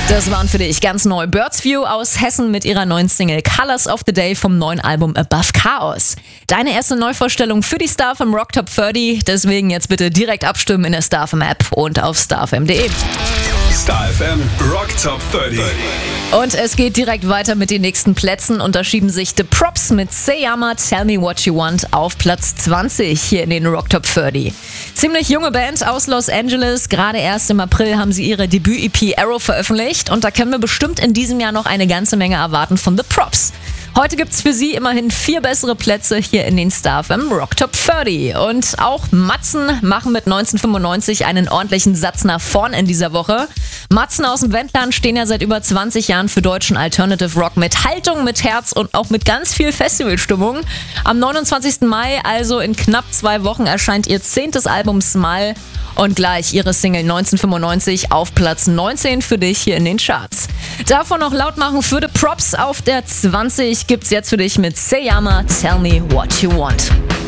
Das waren für dich ganz neu Birds View aus Hessen mit ihrer neuen Single Colors of the Day vom neuen Album Above Chaos. Deine erste Neuvorstellung für die StarFM Rock Top 30, deswegen jetzt bitte direkt abstimmen in der StarFM App und auf starfm.de. StarFM Rock Top 30. Und es geht direkt weiter mit den nächsten Plätzen und da schieben sich The Props mit Seyama Tell Me What You Want auf Platz 20 hier in den Rock Top 30. Ziemlich junge Band aus Los Angeles, gerade erst im April haben sie ihre Debüt-EP Arrow veröffentlicht und da können wir bestimmt in diesem Jahr noch eine ganze Menge erwarten von The Props. Heute gibt's für sie immerhin 4 bessere Plätze hier in den StarFM Rock Top 30. Und auch Matzen machen mit 1995 einen ordentlichen Satz nach vorn in dieser Woche. Matzen aus dem Wendland stehen ja seit über 20 Jahren für deutschen Alternative Rock mit Haltung, mit Herz und auch mit ganz viel Festivalstimmung. Am 29. Mai, also in knapp 2 Wochen, erscheint ihr 10. Album Smile und gleich ihre Single 1995 auf Platz 19 für dich hier in den Charts. Davon noch laut machen für The Props auf der 20 gibt's jetzt für dich mit Seyama Tell Me What You Want.